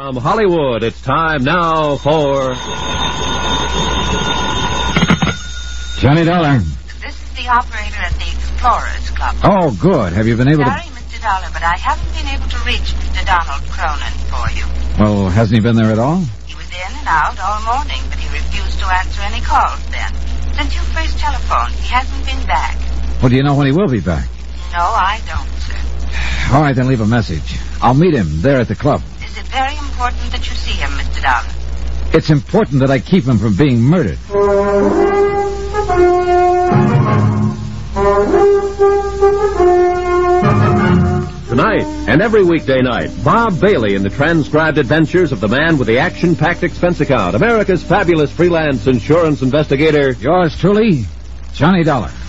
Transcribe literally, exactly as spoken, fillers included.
From Hollywood, it's time now for... Johnny Dollar. This is the operator at the Explorers Club. Oh, good. Have you been able Sorry, to... Mister Dollar, but I haven't been able to reach Mister Donald Cronin for you. Well, hasn't he been there at all? He was in and out all morning, but he refused to answer any calls then. Since you first telephoned, he hasn't been back. Well, do you know when he will be back? No, I don't, sir. All right, then leave a message. I'll meet him there at the club. Is it very important that you see him, Mister Dollar? It's important that I keep him from being murdered. Tonight and every weekday night, Bob Bailey in the transcribed adventures of the man with the action-packed expense account, America's fabulous freelance insurance investigator. Yours truly, Johnny Dollar.